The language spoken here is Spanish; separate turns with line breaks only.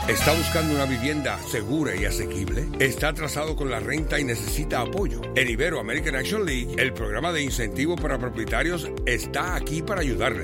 ¿Está buscando una vivienda segura y asequible? ¿Está atrasado con la renta y necesita apoyo? En Ibero American Action League, el programa de incentivo para propietarios está aquí para ayudarle.